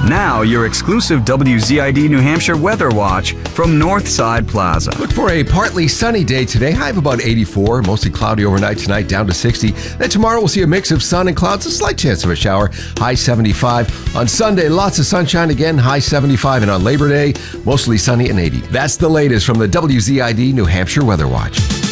Now, your exclusive WZID New Hampshire weather watch from Northside Plaza. Look for a partly sunny day today. High of about 84. Mostly cloudy overnight tonight, down to 60. Then tomorrow we'll see a mix of sun and clouds. A slight chance of a shower. High 75. On Sunday, lots of sunshine again. High 75. And on Labor Day, mostly sunny and 80. That's the latest from the WZID New Hampshire Weather Watch.